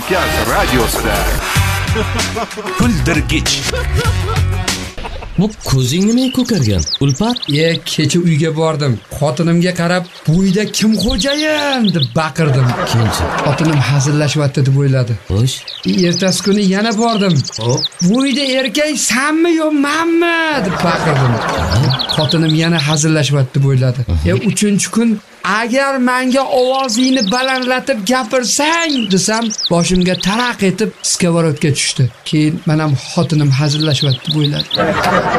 Kavkaz radiosida. Kuldirgich. Bu ko'zing nimaga ko'kargan? Ulpat? Kecha uyga bordim. Xotinimga qarab, "Bo'yda kim xo'jayin?" deb baqirdim. Kimchi? Xotinim hazillashyapti deb o'yladi. Xo'sh. Ertasi kuni yana bordim. Hop. "Bo'yda erkak sanmi yo menmi?" deb baqirdim. Xotinim yana hazillashyapti deb o'yladi. 3-chi kun "Agar menga ovozingni balandlatib gapirsang" desam, boshimga taraq etib skоворodga tushdi. Keyin men ham xotinim hazillashyapti deb o'yladi.